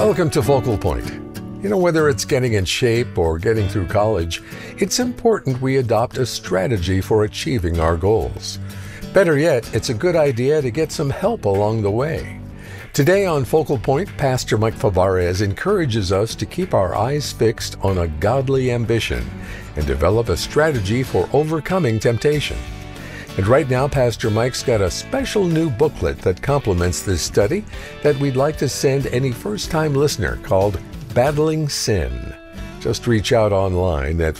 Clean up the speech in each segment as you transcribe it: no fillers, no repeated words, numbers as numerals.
Welcome to Focal Point. You know, whether it's getting in shape or getting through college, it's important we adopt a strategy for achieving our goals. Better yet, it's a good idea to get some help along the way. Today on Focal Point, Pastor Mike Favarez encourages us to keep our eyes fixed on a godly ambition and develop a strategy for overcoming temptation. And right now, Pastor Mike's got a special new booklet that complements this study that we'd like to send any first-time listener called Battling Sin. Just reach out online at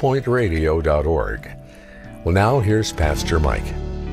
focalpointradio.org. Well, now here's Pastor Mike.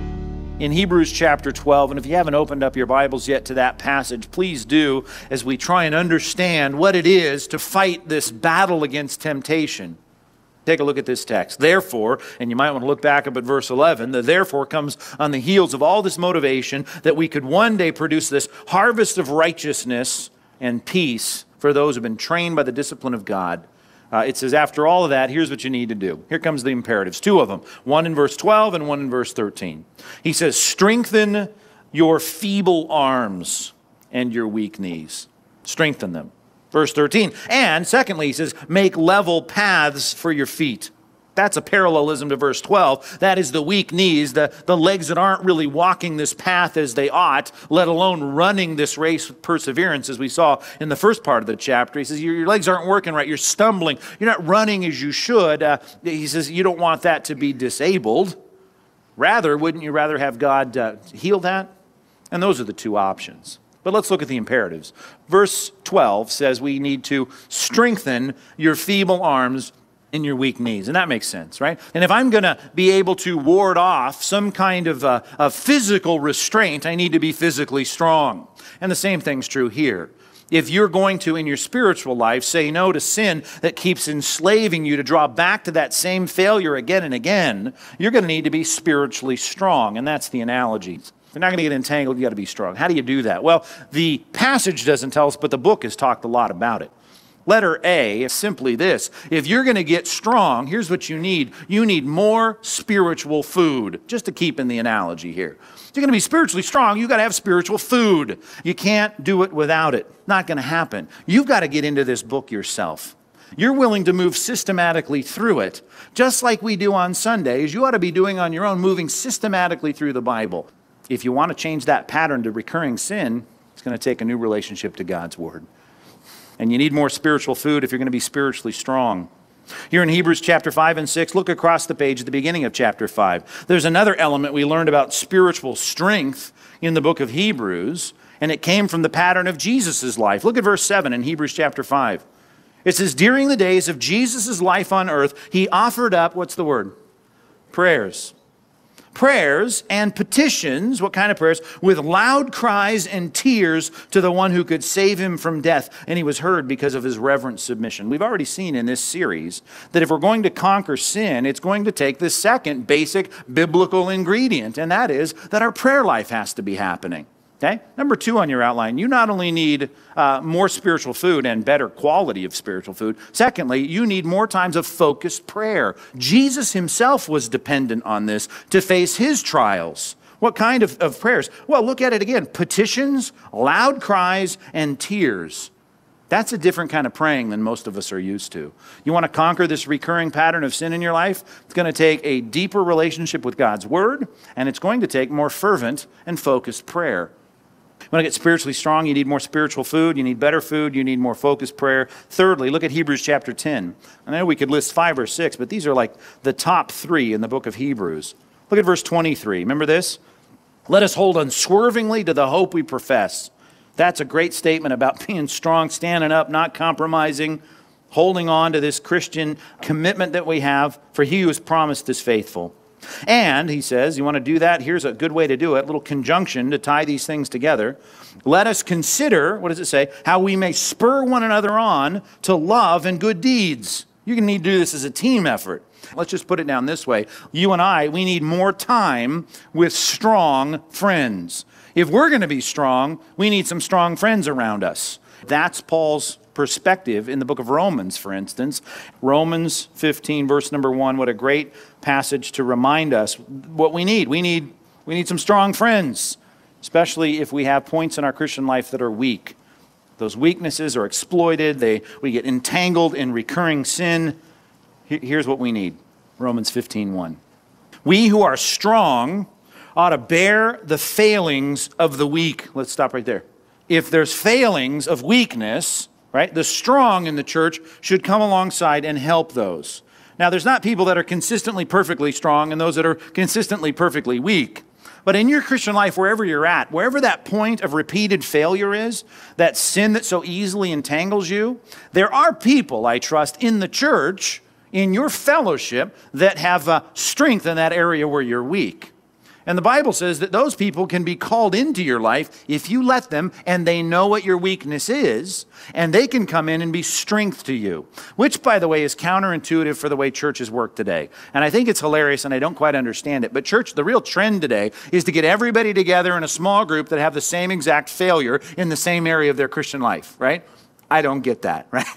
In Hebrews chapter 12, and if you haven't opened up your Bibles yet to that passage, please do as we try and understand what it is to fight this battle against temptation. Take a look at this text. Therefore, and you might want to look back up at verse 11, the therefore comes on the heels of all this motivation that we could one day produce this harvest of righteousness and peace for those who have been trained by the discipline of God. It says, after all of that, here's what you need to do. Here comes the imperatives, two of them. One in verse 12 and one in verse 13. He says, strengthen your feeble arms and your weak knees. Strengthen them. Verse 13. And secondly, he says, make level paths for your feet. That's a parallelism to verse 12. That is the weak knees, the legs that aren't really walking this path as they ought, let alone running this race with perseverance, as we saw in the first part of the chapter. He says, your legs aren't working right. You're stumbling. You're not running as you should. He says, you don't want that to be disabled. Rather, wouldn't you rather have God heal that? And those are the two options. But let's look at the imperatives. Verse 12 says we need to strengthen your feeble arms in your weak knees. And that makes sense, right? And if I'm going to be able to ward off some kind of a physical restraint, I need to be physically strong. And the same thing's true here. If you're going to, in your spiritual life, say no to sin that keeps enslaving you to draw back to that same failure again and again, you're going to need to be spiritually strong. And that's the analogy. If you're not going to get entangled, you got to be strong. How do you do that? Well, the passage doesn't tell us, but the book has talked a lot about it. Letter A is simply this. If you're going to get strong, here's what you need. You need more spiritual food, just to keep in the analogy here. If you're going to be spiritually strong, you've got to have spiritual food. You can't do it without it. Not going to happen. You've got to get into this book yourself. You're willing to move systematically through it, just like we do on Sundays. You ought to be doing on your own, moving systematically through the Bible. If you want to change that pattern to recurring sin, it's going to take a new relationship to God's Word. And you need more spiritual food if you're going to be spiritually strong. Here in Hebrews chapter 5 and 6, look across the page at the beginning of chapter 5. There's another element we learned about spiritual strength in the book of Hebrews, and it came from the pattern of Jesus' life. Look at verse 7 in Hebrews chapter 5. It says, during the days of Jesus' life on earth, he offered up, what's the word? Prayers. Prayers and petitions, what kind of prayers? With loud cries and tears to the one who could save him from death. And he was heard because of his reverent submission. We've already seen in this series that if we're going to conquer sin, it's going to take the second basic biblical ingredient, and that is that our prayer life has to be happening. Okay? Number 2 on your outline, you not only need more spiritual food and better quality of spiritual food. Secondly, you need more times of focused prayer. Jesus himself was dependent on this to face his trials. What kind of prayers? Well, look at it again. Petitions, loud cries, and tears. That's a different kind of praying than most of us are used to. You want to conquer this recurring pattern of sin in your life? It's going to take a deeper relationship with God's Word, and it's going to take more fervent and focused prayer. You want to get spiritually strong, you need more spiritual food, you need better food, you need more focused prayer. Thirdly, look at Hebrews chapter 10. I know we could list 5 or 6, but these are like the top 3 in the book of Hebrews. Look at verse 23. Remember this? Let us hold unswervingly to the hope we profess. That's a great statement about being strong, standing up, not compromising, holding on to this Christian commitment that we have, for he who has promised is faithful. And, he says, you want to do that? Here's a good way to do it, a little conjunction to tie these things together. Let us consider, what does it say? How we may spur one another on to love and good deeds. You're going to need to do this as a team effort. Let's just put it down this way. You and I, we need more time with strong friends. If we're going to be strong, we need some strong friends around us. That's Paul's perspective in the book of Romans, for instance. Romans 15, verse number 1, what a great passage to remind us what we need. We need some strong friends, especially if we have points in our Christian life that are weak. Those weaknesses are exploited. We get entangled in recurring sin. Here's what we need. Romans 15:1. We who are strong ought to bear the failings of the weak. Let's stop right there. If there's failings of weakness, right, the strong in the church should come alongside and help those. Now, there's not people that are consistently perfectly strong and those that are consistently perfectly weak. But in your Christian life, wherever you're at, wherever that point of repeated failure is, that sin that so easily entangles you, there are people, I trust, in the church, in your fellowship, that have strength in that area where you're weak. And the Bible says that those people can be called into your life if you let them, and they know what your weakness is, and they can come in and be strength to you, which, by the way, is counterintuitive for the way churches work today. And I think it's hilarious, and I don't quite understand it. But church, the real trend today is to get everybody together in a small group that have the same exact failure in the same area of their Christian life, right? I don't get that, right?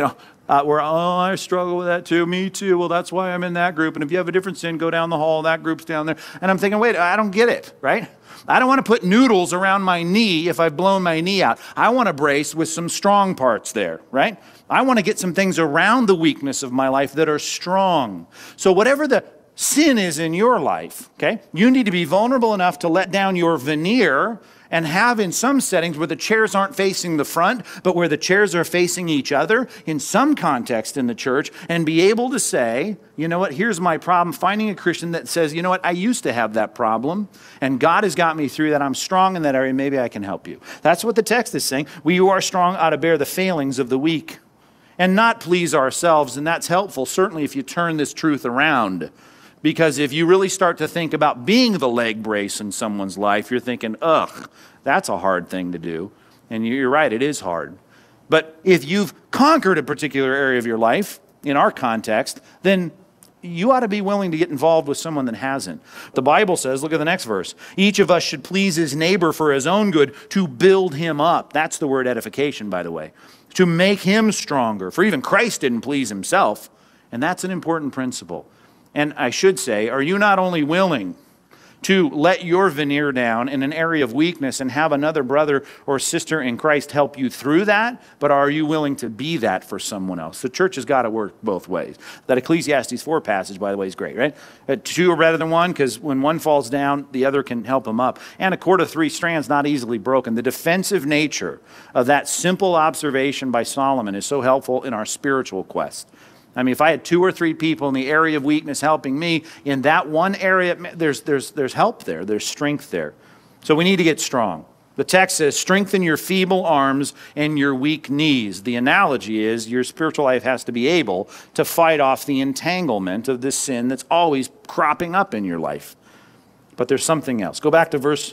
I struggle with that too. Me too. Well, that's why I'm in that group. And if you have a different sin, go down the hall. That group's down there. And I'm thinking, wait, I don't get it, right? I don't want to put noodles around my knee if I've blown my knee out. I want to brace with some strong parts there, right? I want to get some things around the weakness of my life that are strong. So whatever the sin is in your life, okay, you need to be vulnerable enough to let down your veneer and have in some settings where the chairs aren't facing the front, but where the chairs are facing each other in some context in the church, and be able to say, you know what, here's my problem. Finding a Christian that says, you know what, I used to have that problem, and God has got me through that. I'm strong in that area. Maybe I can help you. That's what the text is saying. We who are strong ought to bear the failings of the weak and not please ourselves, and that's helpful, certainly if you turn this truth around. Because if you really start to think about being the leg brace in someone's life, you're thinking, ugh, that's a hard thing to do. And you're right, it is hard. But if you've conquered a particular area of your life, in our context, then you ought to be willing to get involved with someone that hasn't. The Bible says, look at the next verse, each of us should please his neighbor for his own good, to build him up. That's the word edification, by the way. To make him stronger. For even Christ didn't please himself. And that's an important principle. And I should say, are you not only willing to let your veneer down in an area of weakness and have another brother or sister in Christ help you through that, but are you willing to be that for someone else? The church has got to work both ways. That Ecclesiastes 4 passage, by the way, is great, right? Two are better than one, because when one falls down, the other can help him up. And a cord of three strands not easily broken. The defensive nature of that simple observation by Solomon is so helpful in our spiritual quest. I mean, if I had two or three people in the area of weakness helping me, in that one area, there's help there. There's strength there. So we need to get strong. The text says, strengthen your feeble arms and your weak knees. The analogy is your spiritual life has to be able to fight off the entanglement of this sin that's always cropping up in your life. But there's something else. Go back to verse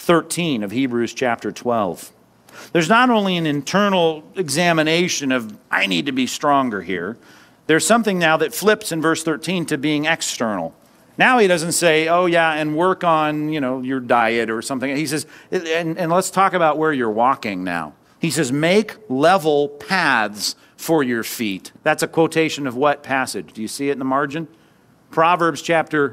13 of Hebrews chapter 12. There's not only an internal examination of, I need to be stronger here. There's something now that flips in verse 13 to being external. Now he doesn't say, oh yeah, and work on, your diet or something. He says, and let's talk about where you're walking now. He says, make level paths for your feet. That's a quotation of what passage? Do you see it in the margin? Proverbs chapter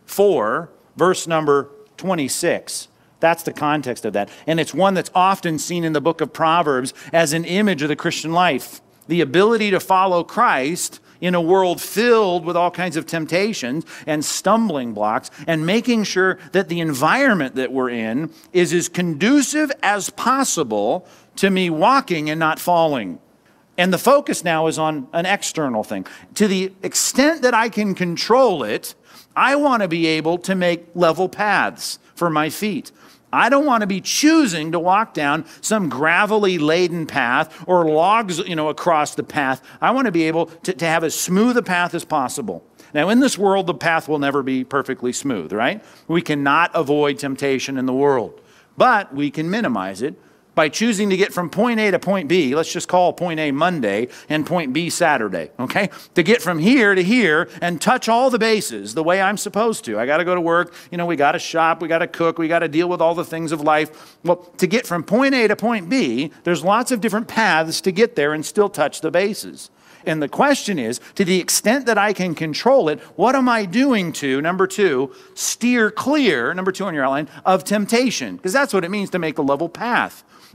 4, verse number 26. That's the context of that. And it's one that's often seen in the book of Proverbs as an image of the Christian life. The ability to follow Christ in a world filled with all kinds of temptations and stumbling blocks, and making sure that the environment that we're in is as conducive as possible to me walking and not falling. And the focus now is on an external thing. To the extent that I can control it, I want to be able to make level paths for my feet. I don't want to be choosing to walk down some gravelly laden path or logs, across the path. I want to be able to have as smooth a path as possible. Now, in this world, the path will never be perfectly smooth, right? We cannot avoid temptation in the world, but we can minimize it by choosing to get from point A to point B. Let's just call point A Monday and point B Saturday, okay? To get from here to here and touch all the bases the way I'm supposed to. I got to go to work, we got to shop, we got to cook, we got to deal with all the things of life. Well, to get from point A to point B, there's lots of different paths to get there and still touch the bases. And the question is, to the extent that I can control it, what am I doing to, number two, steer clear, number two on your outline, of temptation? Because that's what it means to make a level path.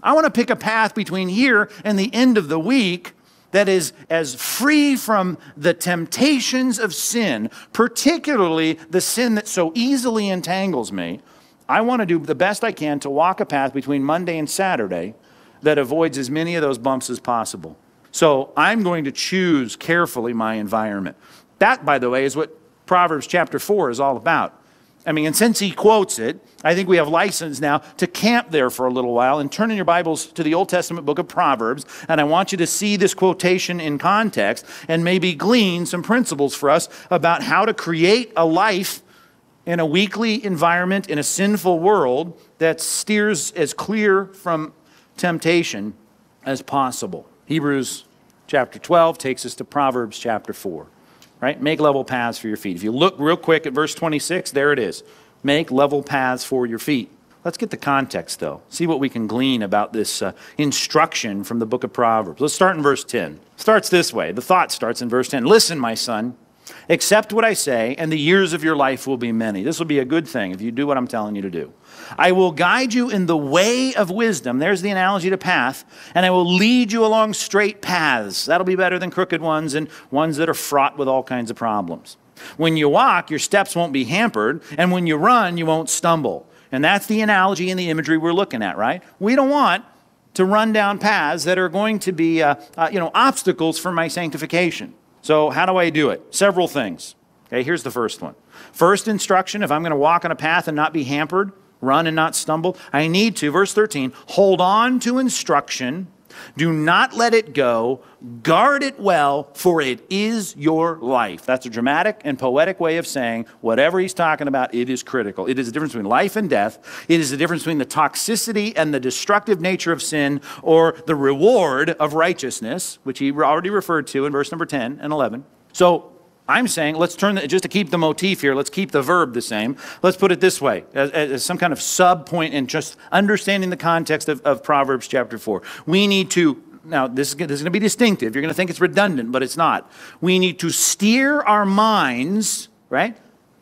I want to pick a path between here and the end of the week that is as free from the temptations of sin, particularly the sin that so easily entangles me. I want to do the best I can to walk a path between Monday and Saturday that avoids as many of those bumps as possible. So I'm going to choose carefully my environment. That, by the way, is what Proverbs chapter 4 is all about. I mean, and since he quotes it, I think we have license now to camp there for a little while and turn in your Bibles to the Old Testament book of Proverbs. And I want you to see this quotation in context and maybe glean some principles for us about how to create a life in a weekly environment in a sinful world that steers as clear from temptation as possible. Hebrews chapter 12 takes us to Proverbs chapter 4. Right? Make level paths for your feet. If you look real quick at verse 26, there it is. Make level paths for your feet. Let's get the context, though. See what we can glean about this instruction from the book of Proverbs. Let's start in verse 10. It starts this way. The thought starts in verse 10. Listen, my son, accept what I say, and the years of your life will be many. This will be a good thing if you do what I'm telling you to do. I will guide you in the way of wisdom. There's the analogy to path. And I will lead you along straight paths. That'll be better than crooked ones and ones that are fraught with all kinds of problems. When you walk, your steps won't be hampered. And when you run, you won't stumble. And that's the analogy and the imagery we're looking at, right? We don't want to run down paths that are going to be obstacles for my sanctification. So how do I do it? Several things. Okay, here's the first one. First instruction, if I'm going to walk on a path and not be hampered, run and not stumble, I need to, verse 13, hold on to instruction. Do not let it go. Guard it well, for it is your life. That's a dramatic and poetic way of saying whatever he's talking about, it is critical. It is the difference between life and death. It is the difference between the toxicity and the destructive nature of sin or the reward of righteousness, which he already referred to in verse number 10 and 11. So I'm saying, let's turn, just to keep the motif here, let's keep the verb the same. Let's put it this way, as some kind of sub-point in just understanding the context of Proverbs chapter 4. We need to, now this is going to be distinctive. You're going to think it's redundant, but it's not. We need to steer our minds, right,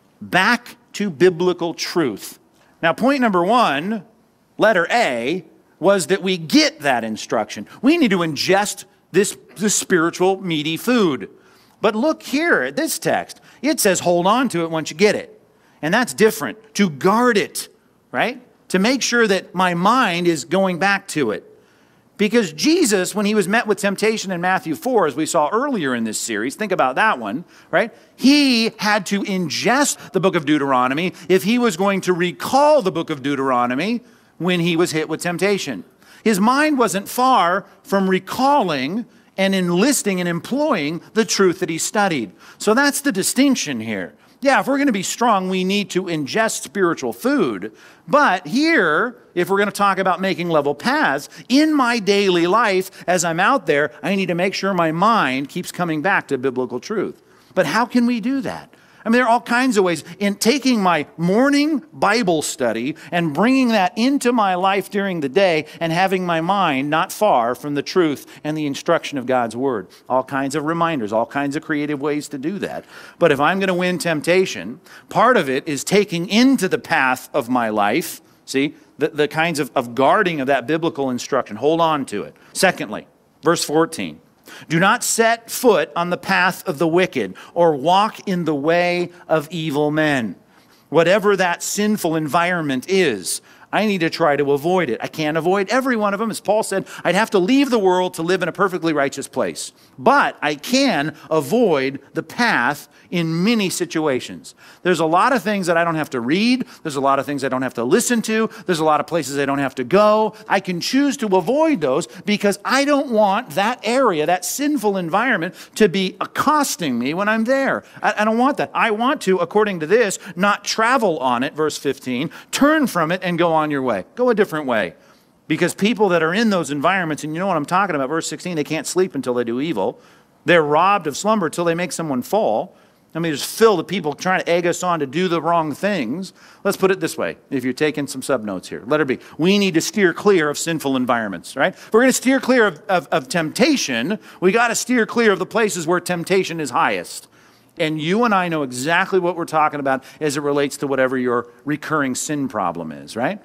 back to biblical truth. Now, point number one, letter A, was that we get that instruction. We need to ingest this spiritual meaty food. But look here at this text. It says hold on to it once you get it. And that's different. To guard it, right? To make sure that my mind is going back to it. Because Jesus, when he was met with temptation in Matthew 4, as we saw earlier in this series, think about that one, right? He had to ingest the book of Deuteronomy if he was going to recall the book of Deuteronomy when he was hit with temptation. His mind wasn't far from recalling and enlisting and employing the truth that he studied. So that's the distinction here. Yeah, if we're going to be strong, we need to ingest spiritual food. But here, if we're going to talk about making level paths, in my daily life, as I'm out there, I need to make sure my mind keeps coming back to biblical truth. But how can we do that? I mean, there are all kinds of ways. In taking my morning Bible study and bringing that into my life during the day and having my mind not far from the truth and the instruction of God's Word. All kinds of reminders, all kinds of creative ways to do that. But if I'm going to win temptation, part of it is taking into the path of my life, see, the kinds of guarding of that biblical instruction. Hold on to it. Secondly, verse 14. Do not set foot on the path of the wicked or walk in the way of evil men. Whatever that sinful environment is, I need to try to avoid it. I can't avoid every one of them. As Paul said, I'd have to leave the world to live in a perfectly righteous place. But I can avoid the path in many situations. There's a lot of things that I don't have to read. There's a lot of things I don't have to listen to. There's a lot of places I don't have to go. I can choose to avoid those because I don't want that area, that sinful environment, to be accosting me when I'm there. I don't want that. I want to, according to this, not travel on it, verse 15, turn from it and go on your way. Go a different way. Because people that are in those environments, and you know what I'm talking about, verse 16, they can't sleep until they do evil. They're robbed of slumber until they make someone fall. I mean, just fill the people trying to egg us on to do the wrong things. Let's put it this way, if you're taking some sub-notes here. Letter B, we need to steer clear of sinful environments, right? If we're going to steer clear of temptation, we got to steer clear of the places where temptation is highest. And you and I know exactly what we're talking about as it relates to whatever your recurring sin problem is, right?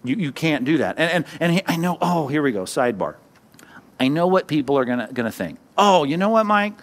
You can't do that. And I know, oh, here we go, sidebar. I know what people are gonna think. Oh, you know what, Mike?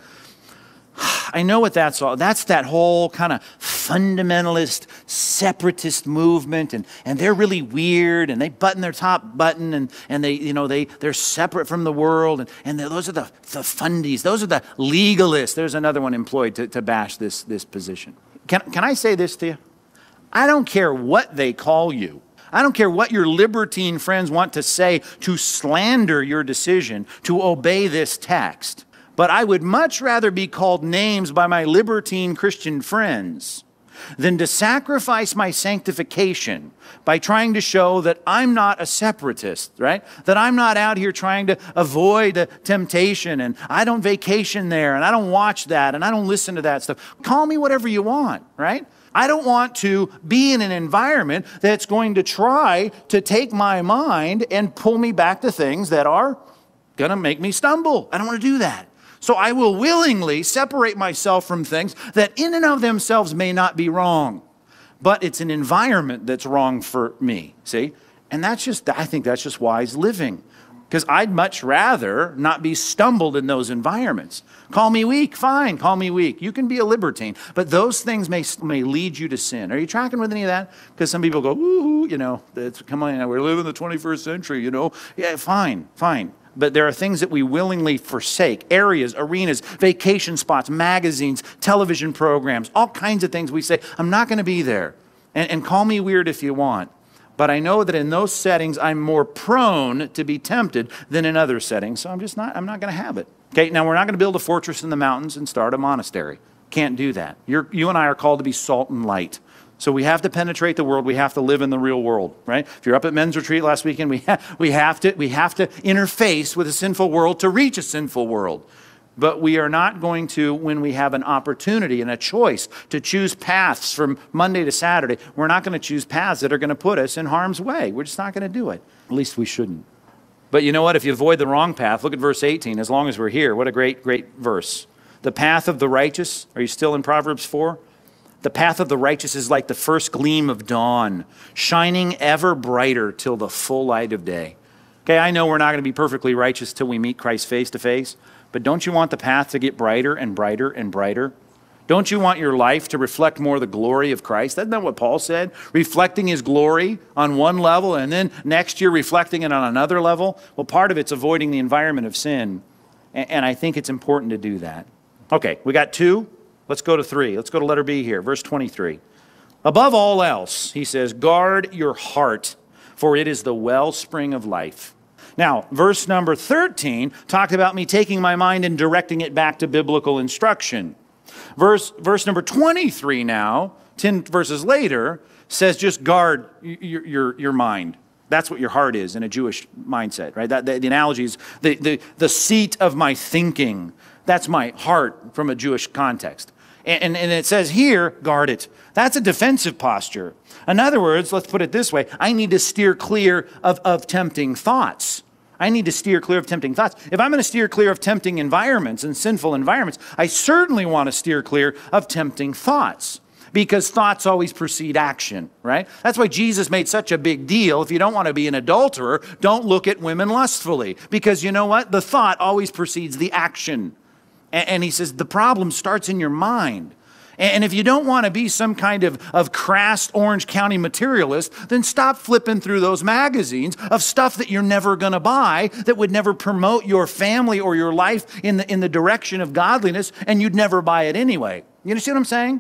I know what that's all. That's that whole kind of fundamentalist, separatist movement, and they're really weird, and they button their top button, and they're separate from the world, and those are the fundies. Those are the legalists. There's another one employed to bash this position. Can I say this to you? I don't care what they call you. I don't care what your libertine friends want to say to slander your decision to obey this text. But I would much rather be called names by my libertine Christian friends than to sacrifice my sanctification by trying to show that I'm not a separatist, right? That I'm not out here trying to avoid temptation, and I don't vacation there, and I don't watch that, and I don't listen to that stuff. Call me whatever you want, right? I don't want to be in an environment that's going to try to take my mind and pull me back to things that are going to make me stumble. I don't want to do that. So I will willingly separate myself from things that in and of themselves may not be wrong, but it's an environment that's wrong for me, see? And I think that's just wise living, because I'd much rather not be stumbled in those environments. Call me weak, fine, call me weak. You can be a libertine, but those things may lead you to sin. Are you tracking with any of that? Because some people go, ooh, come on, we're living in the 21st century, Yeah, fine. But there are things that we willingly forsake, areas, arenas, vacation spots, magazines, television programs, all kinds of things we say, I'm not going to be there. And call me weird if you want. But I know that in those settings, I'm more prone to be tempted than in other settings. So I'm not going to have it. Okay, now we're not going to build a fortress in the mountains and start a monastery. Can't do that. You and I are called to be salt and light. So we have to penetrate the world. We have to live in the real world, right? If you're up at men's retreat last weekend, we have to interface with a sinful world to reach a sinful world. But we are not going to, when we have an opportunity and a choice to choose paths from Monday to Saturday, we're not going to choose paths that are going to put us in harm's way. We're just not going to do it. At least we shouldn't. But you know what? If you avoid the wrong path, look at verse 18. As long as we're here, what a great, great verse. The path of the righteous, are you still in Proverbs 4? The path of the righteous is like the first gleam of dawn, shining ever brighter till the full light of day. Okay, I know we're not going to be perfectly righteous till we meet Christ face to face, but don't you want the path to get brighter and brighter and brighter? Don't you want your life to reflect more the glory of Christ? Isn't that what Paul said? Reflecting his glory on one level and then next year reflecting it on another level? Well, part of it's avoiding the environment of sin, and I think it's important to do that. Okay, we got 2. Let's go to 3. Let's go to letter B here, verse 23. Above all else, he says, guard your heart, for it is the wellspring of life. Now, verse number 13 talked about me taking my mind and directing it back to biblical instruction. Verse number 23 now, 10 verses later, says just guard your mind. That's what your heart is in a Jewish mindset, right? The analogy is the seat of my thinking. That's my heart from a Jewish context. And it says here, guard it. That's a defensive posture. In other words, let's put it this way. I need to steer clear of tempting thoughts. I need to steer clear of tempting thoughts. If I'm going to steer clear of tempting environments and sinful environments, I certainly want to steer clear of tempting thoughts, because thoughts always precede action, right? That's why Jesus made such a big deal. If you don't want to be an adulterer, don't look at women lustfully, because you know what? The thought always precedes the action. And he says the problem starts in your mind. And if you don't want to be some kind of crass Orange County materialist, then stop flipping through those magazines of stuff that you're never going to buy, that would never promote your family or your life in the direction of godliness, and you'd never buy it anyway. You understand what I'm saying?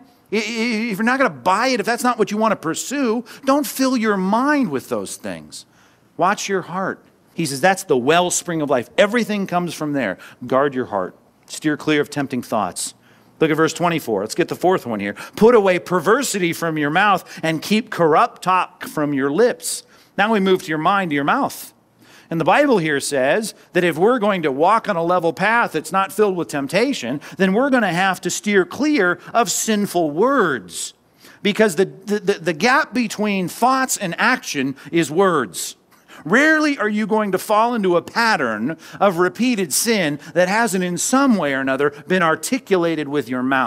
If you're not going to buy it, if that's not what you want to pursue, don't fill your mind with those things. Watch your heart. He says that's the wellspring of life. Everything comes from there. Guard your heart. Steer clear of tempting thoughts. Look at verse 24. Let's get the 4th one here. Put away perversity from your mouth and keep corrupt talk from your lips. Now we move to your mind, to your mouth. And the Bible here says that if we're going to walk on a level path that's not filled with temptation, then we're going to have to steer clear of sinful words. Because the gap between thoughts and action is words. Rarely are you going to fall into a pattern of repeated sin that hasn't in some way or another been articulated with your mouth.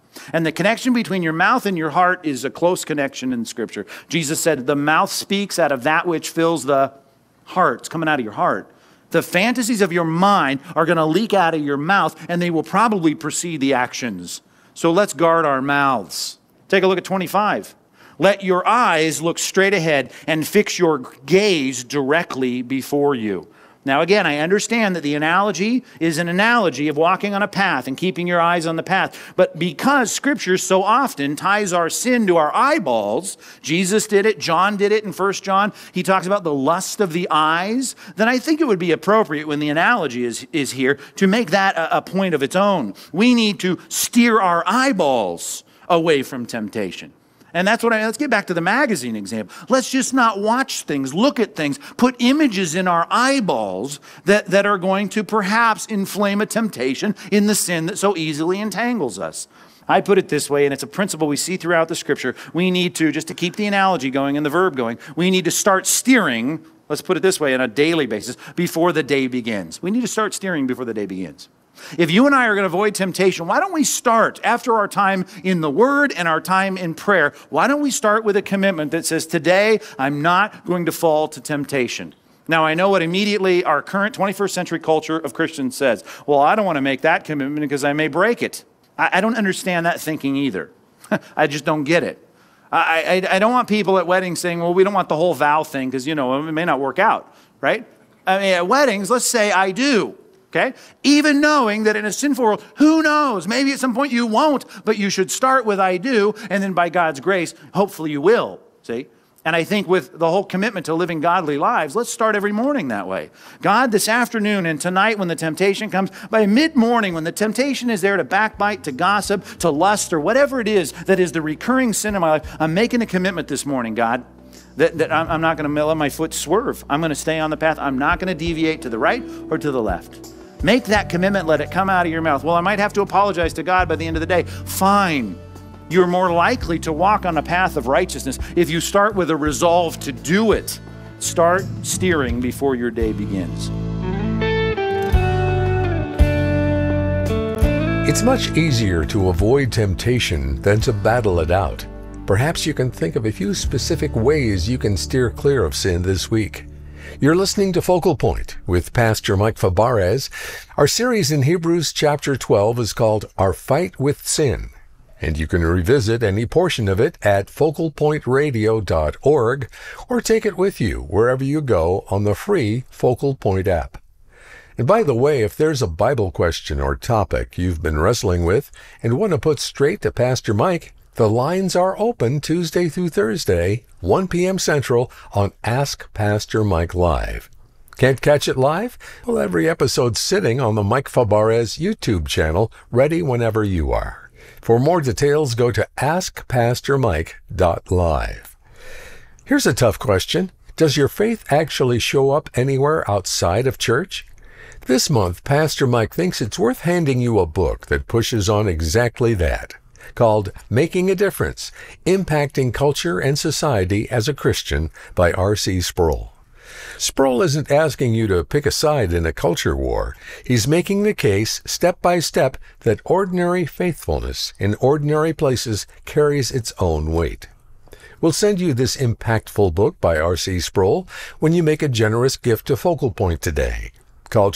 And the connection between your mouth and your heart is a close connection in Scripture. Jesus said, the mouth speaks out of that which fills the heart. It's coming out of your heart. The fantasies of your mind are going to leak out of your mouth, and they will probably precede the actions. So let's guard our mouths. Take a look at 25. Let your eyes look straight ahead and fix your gaze directly before you. Now again, I understand that the analogy is an analogy of walking on a path and keeping your eyes on the path. But because Scripture so often ties our sin to our eyeballs, Jesus did it, John did it in 1 John, he talks about the lust of the eyes, then I think it would be appropriate when the analogy is here to make that a point of its own. We need to steer our eyeballs away from temptation. And that's what let's get back to the magazine example. Let's just not watch things, look at things, put images in our eyeballs that are going to perhaps inflame a temptation in the sin that so easily entangles us. I put it this way, and it's a principle we see throughout the Scripture. We need to, just to keep the analogy going and the verb going, we need to start steering, let's put it this way, on a daily basis before the day begins. We need to start steering before the day begins. If you and I are going to avoid temptation, why don't we start after our time in the Word and our time in prayer? Why don't we start with a commitment that says, today I'm not going to fall to temptation? Now, I know what immediately our current 21st century culture of Christians says. Well, I don't want to make that commitment because I may break it. I don't understand that thinking either. I just don't get it. I don't want people at weddings saying, well, we don't want the whole vow thing because, it may not work out, right? I mean, at weddings, let's say I do. Okay? Even knowing that in a sinful world, who knows? Maybe at some point you won't, but you should start with I do, and then by God's grace, hopefully you will. See? And I think with the whole commitment to living godly lives, let's start every morning that way. God, this afternoon and tonight when the temptation comes, by mid-morning when the temptation is there to backbite, to gossip, to lust, or whatever it is that is the recurring sin in my life, I'm making a commitment this morning, God, that I'm not going to let my foot swerve. I'm going to stay on the path. I'm not going to deviate to the right or to the left. Make that commitment, let it come out of your mouth. Well, I might have to apologize to God by the end of the day. Fine. You're more likely to walk on a path of righteousness if you start with a resolve to do it. Start steering before your day begins. It's much easier to avoid temptation than to battle it out. Perhaps you can think of a few specific ways you can steer clear of sin this week. You're listening to Focal Point with Pastor Mike Fabarez. Our series in Hebrews chapter 12 is called Our Fight with Sin, and you can revisit any portion of it at focalpointradio.org or take it with you wherever you go on the free Focal Point app. And by the way, if there's a Bible question or topic you've been wrestling with and want to put straight to Pastor Mike, the lines are open Tuesday through Thursday, 1 p.m. Central on Ask Pastor Mike Live. Can't catch it live? Well, every episode's sitting on the Mike Fabarez YouTube channel, ready whenever you are. For more details, go to askpastormike.live. Here's a tough question. Does your faith actually show up anywhere outside of church? This month, Pastor Mike thinks it's worth handing you a book that pushes on exactly that, called Making a Difference, Impacting Culture and Society as a Christian by R.C. Sproul. Sproul isn't asking you to pick a side in a culture war. He's making the case, step by step, that ordinary faithfulness in ordinary places carries its own weight. We'll send you this impactful book by R.C. Sproul when you make a generous gift to Focal Point today. Call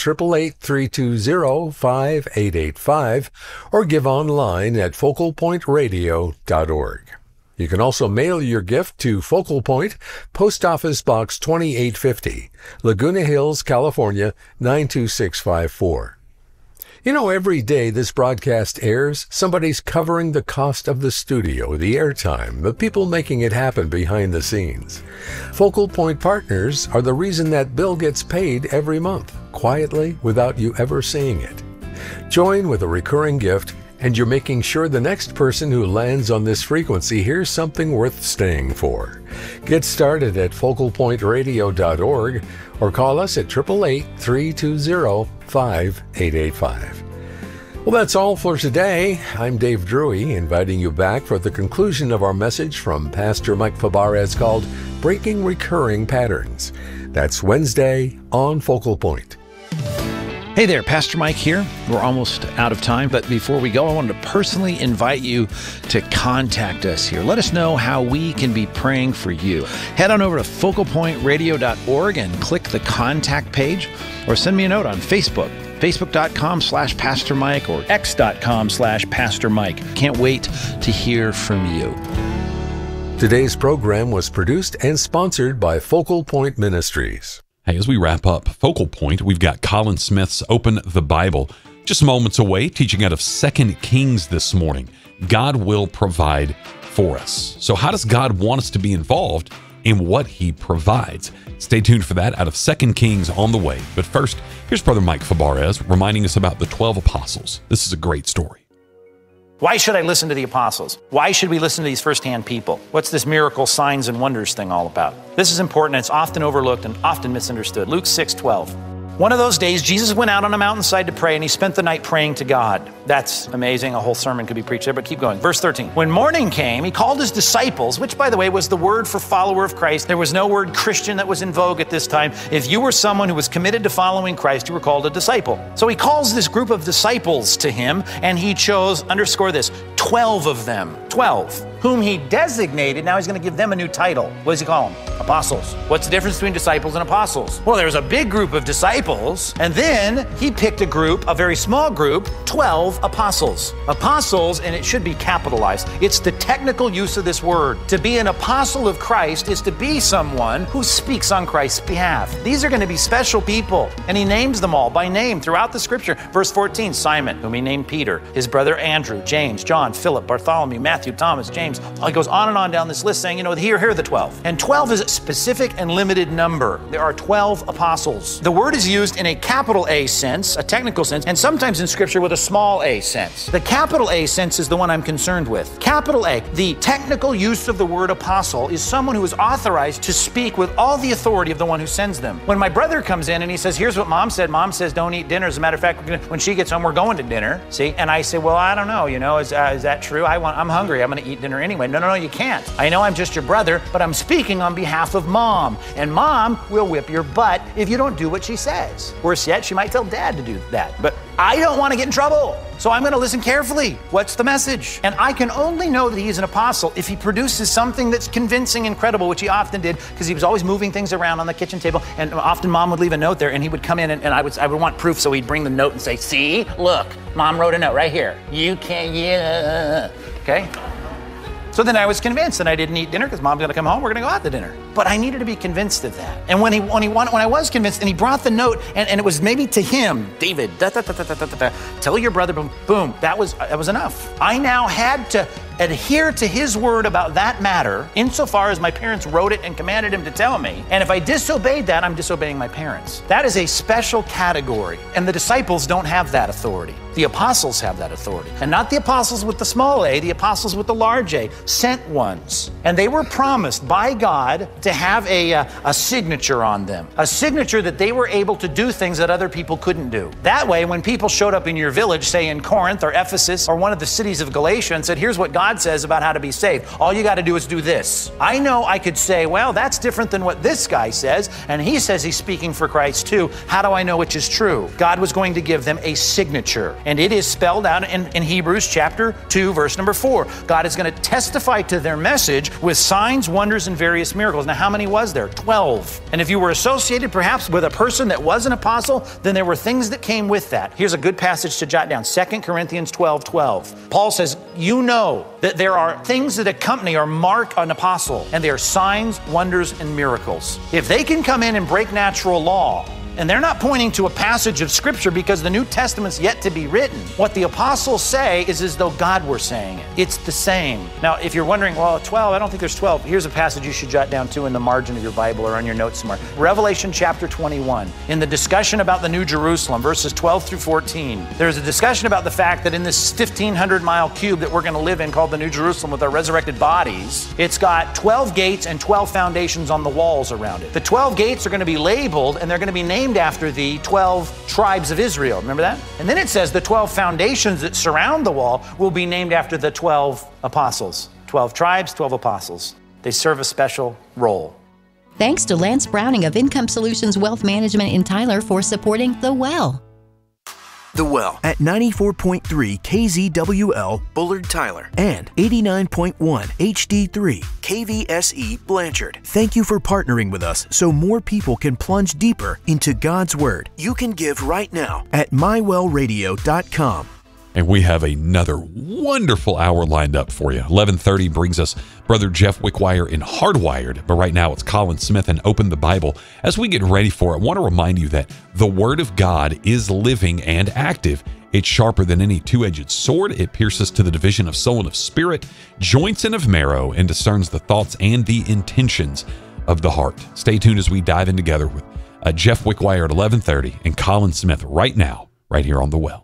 888-320-5885 or give online at focalpointradio.org. You can also mail your gift to Focal Point, Post Office Box 2850, Laguna Hills, California, 92654. Every day this broadcast airs, somebody's covering the cost of the studio, the airtime, the people making it happen behind the scenes. Focal Point partners are the reason that bill gets paid every month, quietly, without you ever seeing it. Join with a recurring gift, and you're making sure the next person who lands on this frequency hears something worth staying for. Get started at focalpointradio.org or call us at 888-320-5885. Well, that's all for today. I'm Dave Drury, inviting you back for the conclusion of our message from Pastor Mike Fabarez called Breaking Recurring Patterns. That's Wednesday on Focal Point. Hey there, Pastor Mike here. We're almost out of time, but before we go, I wanted to personally invite you to contact us here. Let us know how we can be praying for you. Head on over to focalpointradio.org and click the contact page, or send me a note on Facebook, facebook.com/Pastor Mike or x.com/Pastor Mike. Can't wait to hear from you. Today's program was produced and sponsored by Focal Point Ministries. Hey, as we wrap up Focal Point, we've got Colin Smith's Open the Bible just moments away, teaching out of 2 Kings this morning. God will provide for us. So how does God want us to be involved in what he provides? Stay tuned for that out of 2 Kings on the way. But first, here's Brother Mike Fabarez reminding us about the 12 apostles. This is a great story. Why should I listen to the apostles? Why should we listen to these firsthand people? What's this miracle, signs, and wonders thing all about? This is important. It's often overlooked and often misunderstood. Luke 6:12. One of those days, Jesus went out on a mountainside to pray, and he spent the night praying to God. That's amazing. A whole sermon could be preached there, but keep going. Verse 13. When morning came, he called his disciples, which, by the way, was the word for follower of Christ. There was no word Christian that was in vogue at this time. If you were someone who was committed to following Christ, you were called a disciple. So he calls this group of disciples to him, and he chose, underscore this, 12 of them. 12. Whom he designated. Now he's going to give them a new title. What does he call them? Apostles. What's the difference between disciples and apostles? Well, there's a big group of disciples, and then he picked a group, a very small group, 12 apostles. Apostles, and it should be capitalized. It's the technical use of this word. To be an apostle of Christ is to be someone who speaks on Christ's behalf. These are going to be special people, and he names them all by name throughout the scripture. Verse 14, Simon, whom he named Peter, his brother Andrew, James, John, Philip, Bartholomew, Matthew, Thomas, James. He goes on and on down this list saying, here are the 12. And 12 is a specific and limited number. There are 12 apostles. The word is used in a capital A sense, a technical sense, and sometimes in scripture with a small a sense. The capital A sense is the one I'm concerned with. Capital A, the technical use of the word apostle, is someone who is authorized to speak with all the authority of the one who sends them. When my brother comes in and he says, here's what mom said. Mom says don't eat dinner. As a matter of fact, when she gets home, we're going to dinner. See? And I say, well, I don't know. Is that true? I'm hungry. I'm going to eat dinner anyway. No, you can't. I know I'm just your brother, but I'm speaking on behalf of mom. And mom will whip your butt if you don't do what she says. Worse yet, she might tell dad to do that. But I don't want to get in trouble. So I'm going to listen carefully. What's the message? And I can only know that he's an apostle if he produces something that's convincing and credible, which he often did, because he was always moving things around on the kitchen table. And often mom would leave a note there, and he would come in, and I would want proof. So he'd bring the note and say, see, look, mom wrote a note right here. You can't, okay? So then I was convinced, and I didn't eat dinner because mom's going to come home. We're going to go out to dinner. But I needed to be convinced of that. And when I was convinced, and he brought the note, and it was maybe to him, David, tell your brother, boom, that was enough. I now had to adhere to his word about that matter insofar as my parents wrote it and commanded him to tell me. And if I disobeyed that, I'm disobeying my parents. That is a special category. And the disciples don't have that authority. The apostles have that authority. And not the apostles with the small a, the apostles with the large A, sent ones. And they were promised by God to have a signature on them. A signature that they were able to do things that other people couldn't do. That way, when people showed up in your village, say in Corinth or Ephesus or one of the cities of Galatia, and said, here's what God says about how to be saved. All you got to do is do this. I know I could say, well, that's different than what this guy says, and he says he's speaking for Christ too. How do I know which is true? God was going to give them a signature, and it is spelled out in Hebrews chapter 2, verse number 4. God is going to testify to their message with signs, wonders, and various miracles. Now, how many was there? 12. And if you were associated perhaps with a person that was an apostle, then there were things that came with that. Here's a good passage to jot down. 2 Corinthians 12:12. Paul says, you know that there are things that accompany or mark an apostle, and they are signs, wonders, and miracles. If they can come in and break natural law, and they're not pointing to a passage of Scripture because the New Testament's yet to be written. What the apostles say is as though God were saying it. It's the same. Now, if you're wondering, well, 12, I don't think there's 12. Here's a passage you should jot down too in the margin of your Bible or on your notes somewhere. Revelation chapter 21. In the discussion about the New Jerusalem, verses 12 through 14, there's a discussion about the fact that in this 1,500-mile cube that we're going to live in called the New Jerusalem with our resurrected bodies, it's got 12 gates and 12 foundations on the walls around it. The 12 gates are going to be labeled, and they're going to be named after the 12 tribes of Israel. Remember that? And then it says the 12 foundations that surround the wall will be named after the 12 apostles. 12 tribes, 12 apostles. They serve a special role. Thanks to Lance Browning of Income Solutions Wealth Management in Tyler for supporting The Well. The Well at 94.3 KZWL Bullard Tyler and 89.1 HD3 KVSE Blanchard. Thank you for partnering with us so more people can plunge deeper into God's Word. You can give right now at mywellradio.com. And we have another wonderful hour lined up for you. 11:30 brings us Brother Jeff Wickwire in Hardwired, but right now it's Colin Smith and Open the Bible. As we get ready for it, I want to remind you that the Word of God is living and active. It's sharper than any two-edged sword. It pierces to the division of soul and of spirit, joints and of marrow, and discerns the thoughts and the intentions of the heart. Stay tuned as we dive in together with Jeff Wickwire at 11:30 and Colin Smith right now, right here on The Well.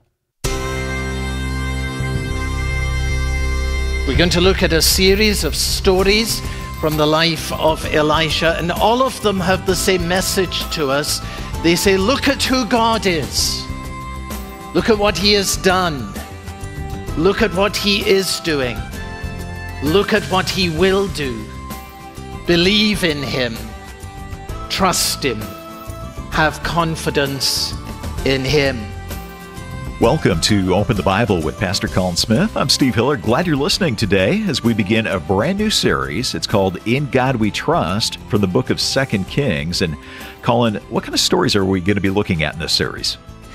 We're going to look at a series of stories from the life of Elisha, and all of them have the same message to us. They say, look at who God is. Look at what He has done. Look at what He is doing. Look at what He will do. Believe in Him. Trust Him. Have confidence in Him. Welcome to Open the Bible with Pastor Colin Smith. I'm Steve Hiller. Glad you're listening today as we begin a brand new series. It's called In God We Trust from the book of 2 Kings. And Colin, what kind of stories are we going to be looking at in this series?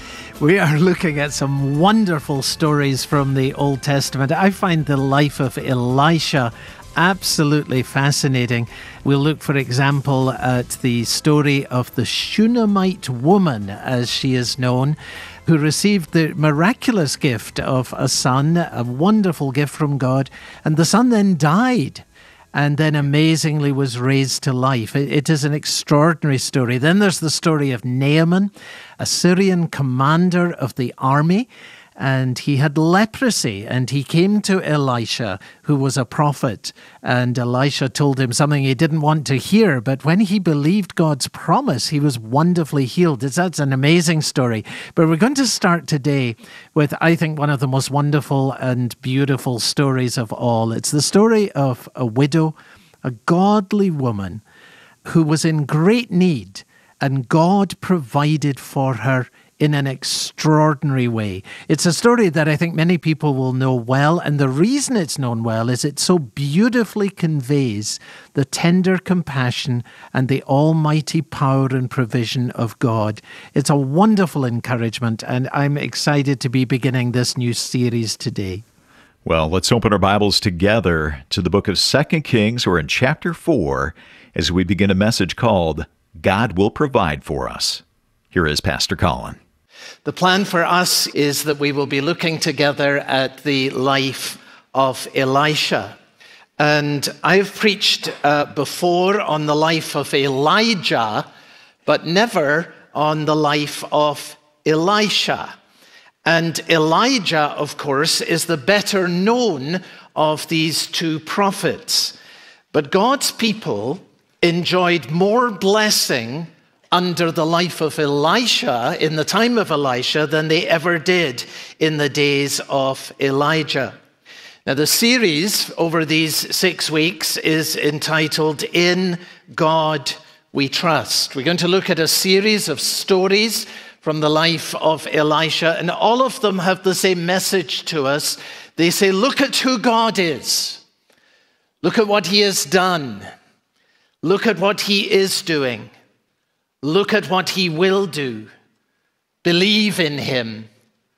We are looking at some wonderful stories from the Old Testament. I find the life of Elisha absolutely fascinating. We'll look, for example, at the story of the Shunammite woman, as she is known, who received the miraculous gift of a son, a wonderful gift from God, and the son then died and then amazingly was raised to life. It is an extraordinary story. Then there's the story of Naaman, a Syrian commander of the army, and he had leprosy, and he came to Elisha, who was a prophet, and Elisha told him something he didn't want to hear, but when he believed God's promise, he was wonderfully healed. That's an amazing story. But we're going to start today with, I think, one of the most wonderful and beautiful stories of all. It's the story of a widow, a godly woman, who was in great need, and God provided for her in an extraordinary way. It's a story that I think many people will know well, and the reason it's known well is it so beautifully conveys the tender compassion and the almighty power and provision of God. It's a wonderful encouragement, and I'm excited to be beginning this new series today. Well, let's open our Bibles together to the book of 2 Kings. We're in chapter 4 as we begin a message called God Will Provide for Us. Here is Pastor Colin. The plan for us is that we will be looking together at the life of Elisha. And I've preached before on the life of Elijah, but never on the life of Elisha. And Elijah, of course, is the better known of these two prophets. But God's people enjoyed more blessing under the life of Elisha, in the time of Elisha, than they ever did in the days of Elijah. Now, the series over these 6 weeks is entitled In God We Trust. We're going to look at a series of stories from the life of Elisha, and all of them have the same message to us. They say, look at who God is. Look at what He has done. Look at what He is doing. Look at what He will do. Believe in Him.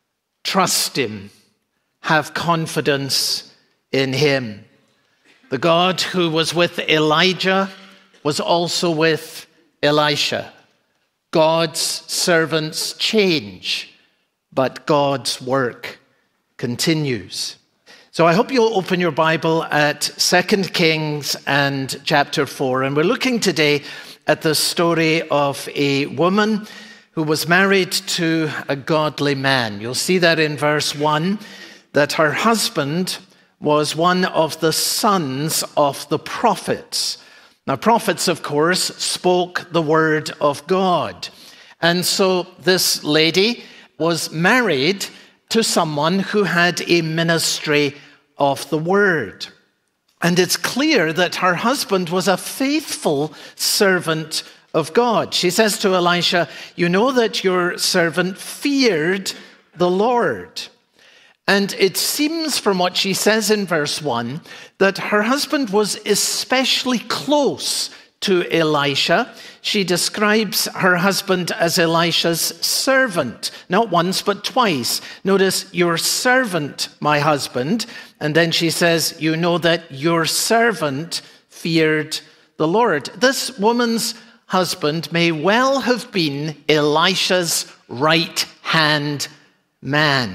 Trust Him. Have confidence in Him. The God who was with Elijah was also with Elisha. God's servants change, but God's work continues. So I hope you'll open your Bible at 2 Kings and chapter 4. And we're looking today at the story of a woman who was married to a godly man. You'll see that in verse 1, that her husband was one of the sons of the prophets. Now, prophets, of course, spoke the word of God. And so this lady was married to someone who had a ministry of the word. And it's clear that her husband was a faithful servant of God. She says to Elisha, you know that your servant feared the Lord. And it seems from what she says in verse 1 that her husband was especially close to Elisha. She describes her husband as Elisha's servant, not once but twice. Notice, your servant, my husband. And then she says, you know that your servant feared the Lord. This woman's husband may well have been Elisha's right-hand man.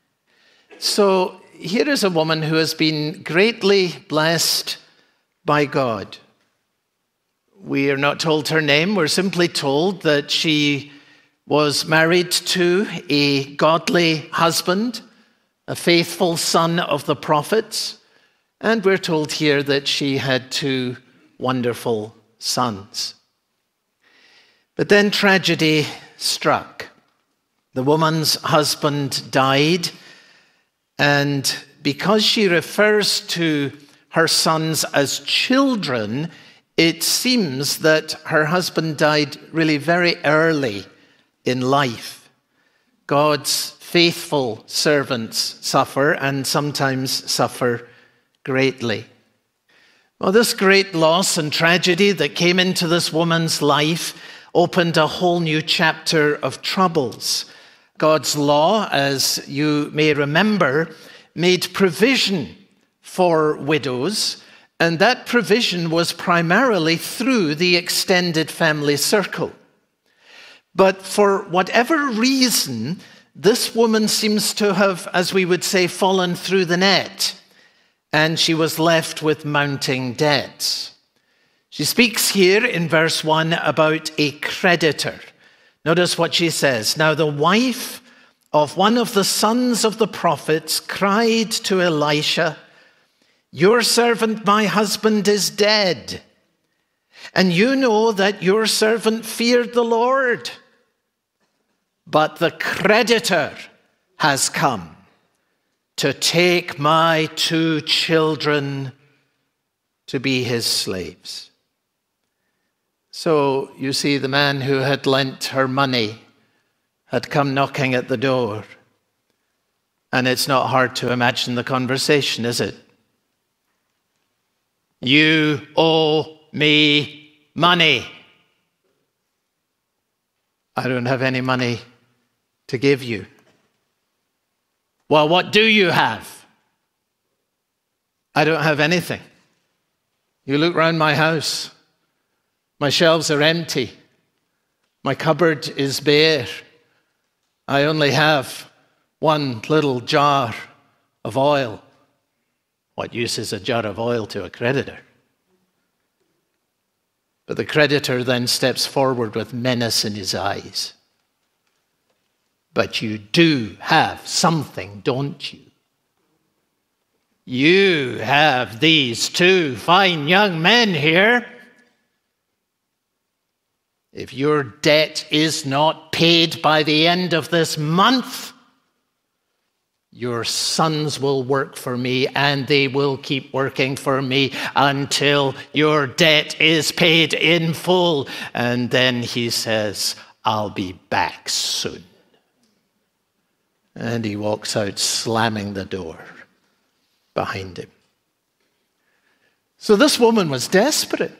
So here is a woman who has been greatly blessed by God. We are not told her name. We're simply told that she was married to a godly husband, a faithful son of the prophets. And we're told here that she had 2 wonderful sons. But then tragedy struck. The woman's husband died. And because she refers to her sons as children, it seems that her husband died really very early in life. God's faithful servants suffer, and sometimes suffer greatly. Well, this great loss and tragedy that came into this woman's life opened a whole new chapter of troubles. God's law, as you may remember, made provision for widows, and that provision was primarily through the extended family circle. But for whatever reason, this woman seems to have, as we would say, fallen through the net, and she was left with mounting debts. She speaks here in verse 1 about a creditor. Notice what she says. Now the wife of one of the sons of the prophets cried to Elisha, your servant, my husband, is dead. And you know that your servant feared the Lord. But the creditor has come to take my 2 children to be his slaves. So you see, the man who had lent her money had come knocking at the door. And it's not hard to imagine the conversation, is it? You owe me money. I don't have any money to give you. Well, what do you have? I don't have anything. You look round my house. My shelves are empty. My cupboard is bare. I only have 1 little jar of oil. What use is a jar of oil to a creditor? But the creditor then steps forward with menace in his eyes. But you do have something, don't you? You have these 2 fine young men here. If your debt is not paid by the end of this month, your sons will work for me, and they will keep working for me until your debt is paid in full. And then he says, I'll be back soon. And he walks out, slamming the door behind him. So this woman was desperate.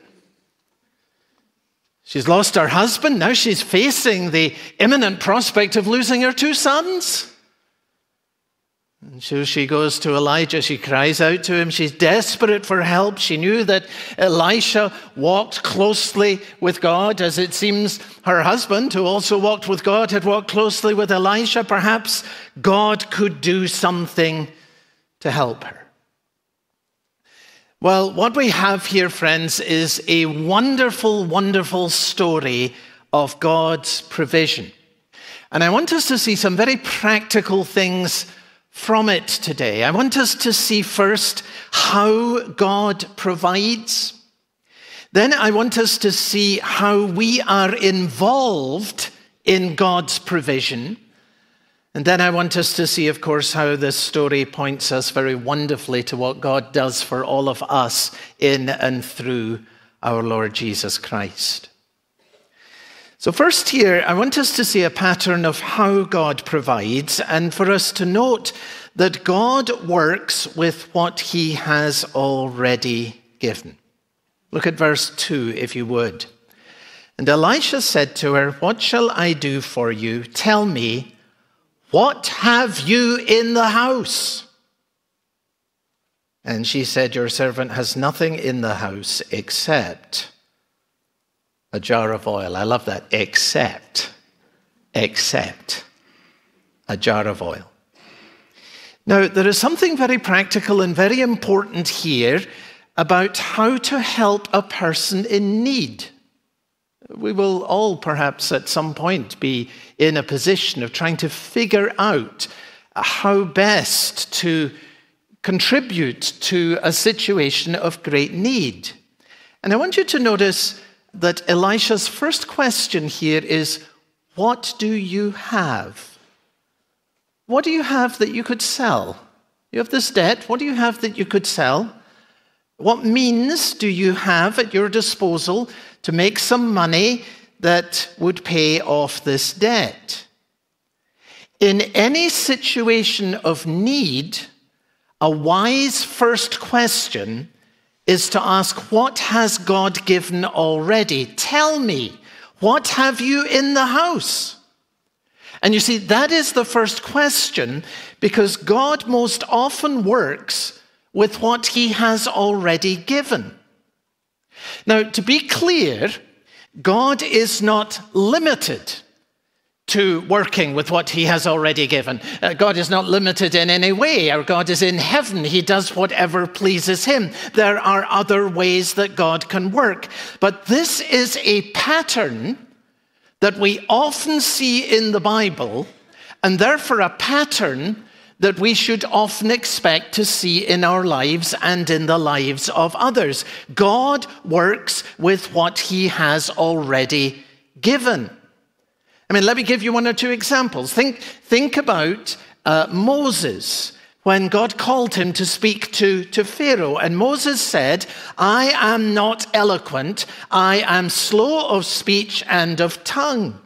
She's lost her husband. Now she's facing the imminent prospect of losing her 2 sons. And so she goes to Elijah. She cries out to him. She's desperate for help. She knew that Elisha walked closely with God, as it seems her husband, who also walked with God, had walked closely with Elisha. Perhaps God could do something to help her. Well, what we have here, friends, is a wonderful, wonderful story of God's provision. And I want us to see some very practical things from it today. I want us to see first how God provides. Then I want us to see how we are involved in God's provision. And then I want us to see, of course, how this story points us very wonderfully to what God does for all of us in and through our Lord Jesus Christ. So first here, I want us to see a pattern of how God provides, and for us to note that God works with what he has already given. Look at verse 2, if you would. And Elisha said to her, "What shall I do for you? Tell me, what have you in the house?" And she said, "Your servant has nothing in the house except a jar of oil." I love that. Except a jar of oil. Now, there is something very practical and very important here about how to help a person in need. We will all perhaps at some point be in a position of trying to figure out how best to contribute to a situation of great need. And I want you to notice that Elisha's first question here is, what do you have? What do you have that you could sell? You have this debt. What do you have that you could sell? What means do you have at your disposal to make some money that would pay off this debt? In any situation of need, a wise first question is to ask, what has God given already? Tell me, what have you in the house? And you see, that is the first question, because God most often works with what he has already given. Now, to be clear, God is not limited to working with what he has already given. God is not limited in any way. Our God is in heaven. He does whatever pleases him. There are other ways that God can work. But this is a pattern that we often see in the Bible, and therefore a pattern that we should often expect to see in our lives and in the lives of others. God works with what he has already given. I mean, let me give you one or two examples. Think about Moses, when God called him to speak to Pharaoh. And Moses said, "I am not eloquent, I am slow of speech and of tongue."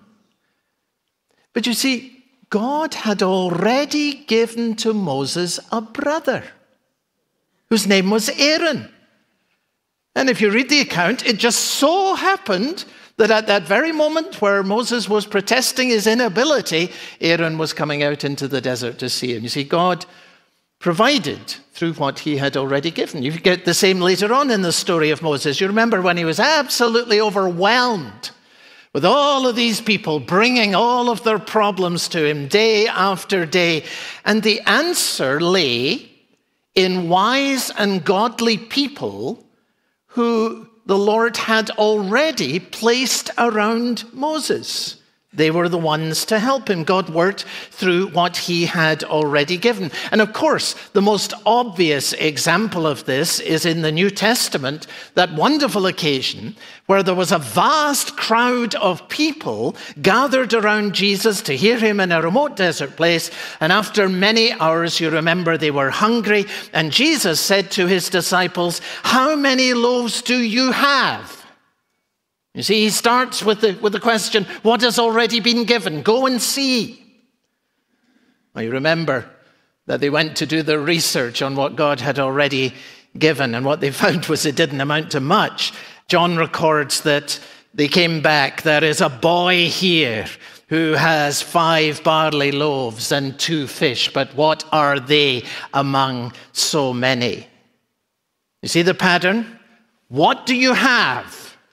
But you see, God had already given to Moses a brother whose name was Aaron. And if you read the account, it just so happened that at that very moment where Moses was protesting his inability, Aaron was coming out into the desert to see him. You see, God provided through what he had already given. You get the same later on in the story of Moses. You remember when he was absolutely overwhelmed with all of these people bringing all of their problems to him day after day. And the answer lay in wise and godly people who the Lord had already placed around Moses. They were the ones to help him. God worked through what he had already given. And of course, the most obvious example of this is in the New Testament, that wonderful occasion where there was a vast crowd of people gathered around Jesus to hear him in a remote desert place. And after many hours, you remember, they were hungry. And Jesus said to his disciples, "How many loaves do you have?" You see, he starts with the question, what has already been given? Go and see. Well, you remember that they went to do their research on what God had already given, and what they found was it didn't amount to much. John records that they came back, "There is a boy here who has 5 barley loaves and 2 fish, but what are they among so many?" You see the pattern? What do you have?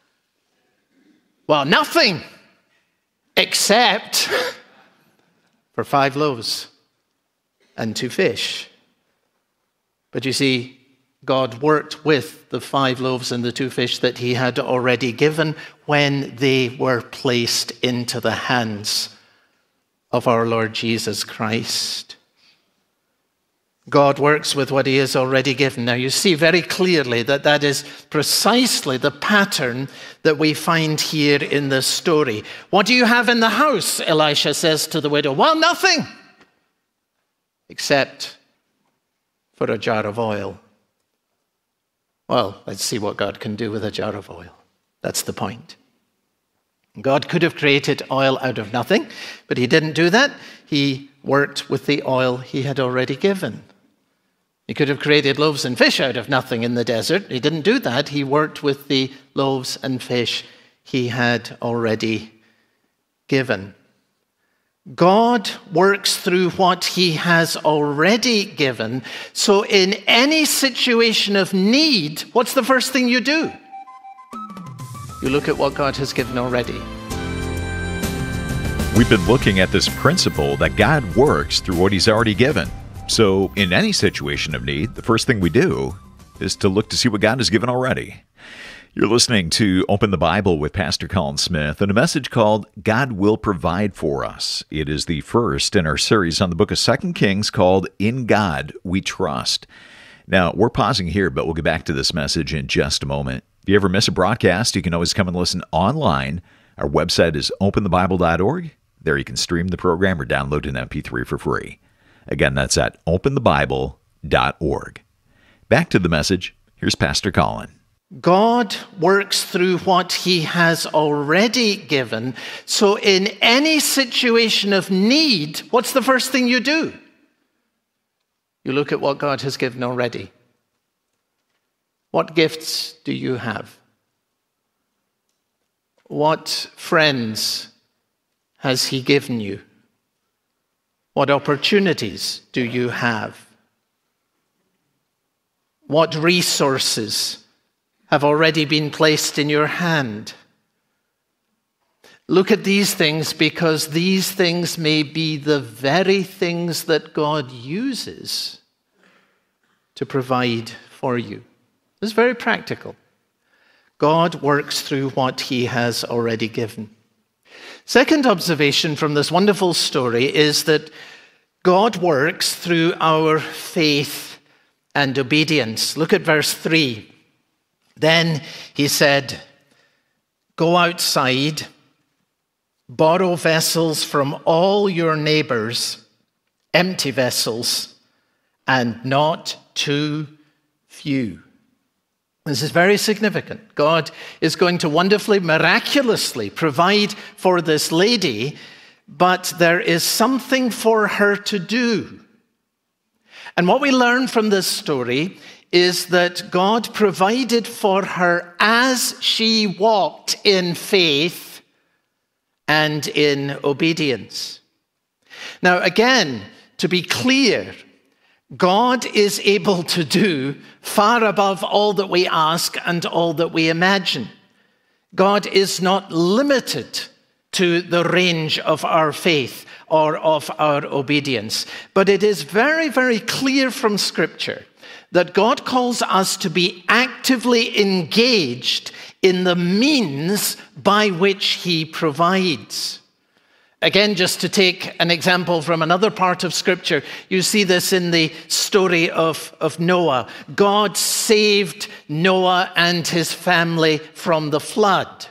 Well, nothing except for 5 loaves and 2 fish. But you see, God worked with the 5 loaves and the 2 fish that he had already given when they were placed into the hands of our Lord Jesus Christ. God works with what he has already given. Now, you see very clearly that that is precisely the pattern that we find here in this story. "What do you have in the house?" Elisha says to the widow. "Well, nothing, except for a jar of oil." Well, let's see what God can do with a jar of oil. That's the point. God could have created oil out of nothing, but he didn't do that. He worked with the oil he had already given. He could have created loaves and fish out of nothing in the desert. He didn't do that. He worked with the loaves and fish he had already given. God works through what he has already given. So in any situation of need, what's the first thing you do? You look at what God has given already. We've been looking at this principle that God works through what he's already given. So in any situation of need, the first thing we do is to look to see what God has given already. You're listening to Open the Bible with Pastor Colin Smith and a message called God Will Provide for Us. It is the first in our series on the book of 2 Kings called In God We Trust. Now, we're pausing here, but we'll get back to this message in just a moment. If you ever miss a broadcast, you can always come and listen online. Our website is openthebible.org. There you can stream the program or download an MP3 for free. Again, that's at openthebible.org. Back to the message. Here's Pastor Colin. God works through what he has already given. So in any situation of need, what's the first thing you do? You look at what God has given already. What gifts do you have? What friends has he given you? What opportunities do you have? What resources have already been placed in your hand? Look at these things, because these things may be the very things that God uses to provide for you. It's very practical. God works through what he has already given. Second observation from this wonderful story is that God works through our faith and obedience. Look at verse 3. Then he said, "Go outside, borrow vessels from all your neighbors, empty vessels, and not too few." This is very significant. God is going to wonderfully, miraculously provide for this lady, but there is something for her to do. And what we learn from this story is that God provided for her as she walked in faith and in obedience. Now, again, to be clear, God is able to do far above all that we ask and all that we imagine. God is not limited to the range of our faith or of our obedience. But it is very, very clear from Scripture that God calls us to be actively engaged in the means by which he provides. Again, just to take an example from another part of Scripture, you see this in the story of Noah. God saved Noah and his family from the flood.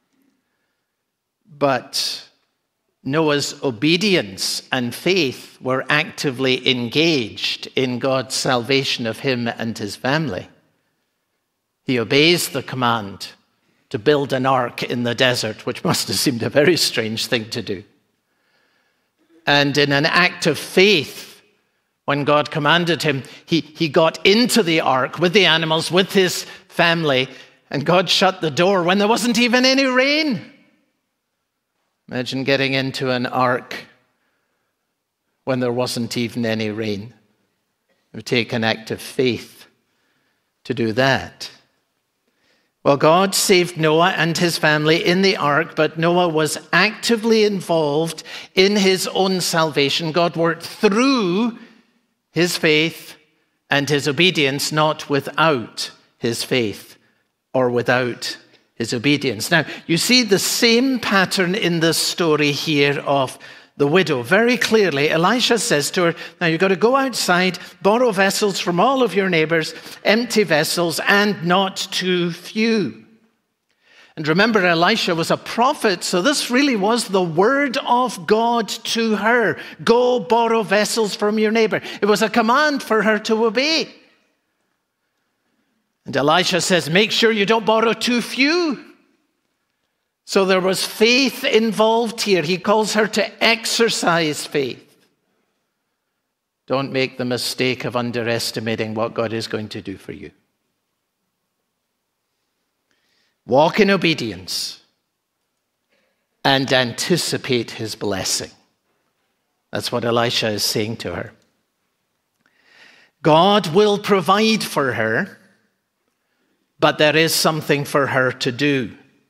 But Noah's obedience and faith were actively engaged in God's salvation of him and his family. He obeys the command to build an ark in the desert, which must have seemed a very strange thing to do. And in an act of faith, when God commanded him, he got into the ark with the animals, with his family, and God shut the door when there wasn't even any rain. Imagine getting into an ark when there wasn't even any rain. It would take an act of faith to do that. Well, God saved Noah and his family in the ark, but Noah was actively involved in his own salvation. God worked through his faith and his obedience, not without his faith or without his obedience. Now, you see the same pattern in this story here of the widow. Very clearly, Elisha says to her, now you've got to go outside, borrow vessels from all of your neighbors, empty vessels, and not too few. And remember, Elisha was a prophet, so this really was the word of God to her. Go borrow vessels from your neighbor. It was a command for her to obey. And Elisha says, make sure you don't borrow too few. So there was faith involved here. He calls her to exercise faith. Don't make the mistake of underestimating what God is going to do for you. Walk in obedience and anticipate his blessing. That's what Elisha is saying to her. God will provide for her, but there is something for her to do.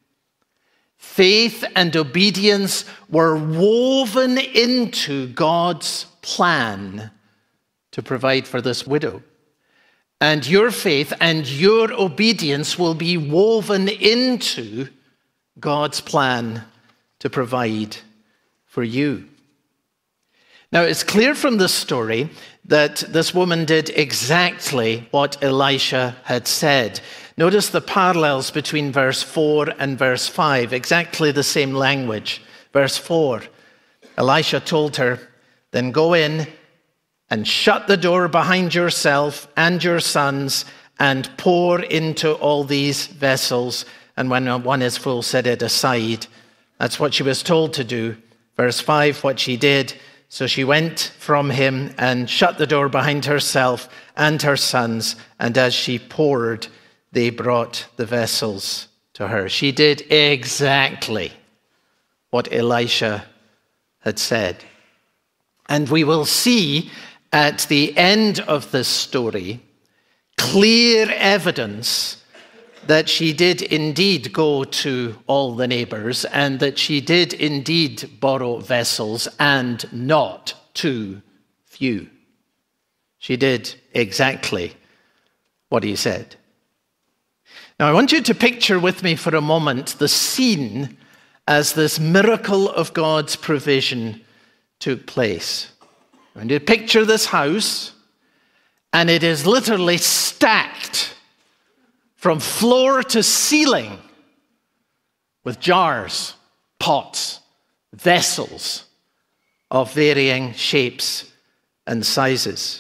Faith and obedience were woven into God's plan to provide for this widow. And your faith and your obedience will be woven into God's plan to provide for you. Now, it's clear from this story that this woman did exactly what Elisha had said. Notice the parallels between verse 4 and verse 5, exactly the same language. Verse 4, Elisha told her, "Then go in and shut the door behind yourself and your sons and pour into all these vessels. And when one is full, set it aside." That's what she was told to do. Verse 5, what she did. So she went from him and shut the door behind herself and her sons. And as she poured, they brought the vessels to her. She did exactly what Elisha had said. And we will see at the end of this story clear evidence that she did indeed go to all the neighbors and that she did indeed borrow vessels and not too few. She did exactly what he said. Now, I want you to picture with me for a moment the scene as this miracle of God's provision took place. I want you to picture this house, and it is literally stacked from floor to ceiling with jars, pots, vessels of varying shapes and sizes.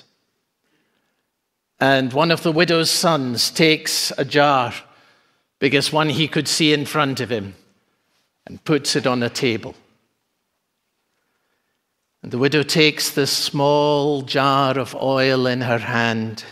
And one of the widow's sons takes a jar, biggest one he could see in front of him, and puts it on a table. And the widow takes this small jar of oil in her hand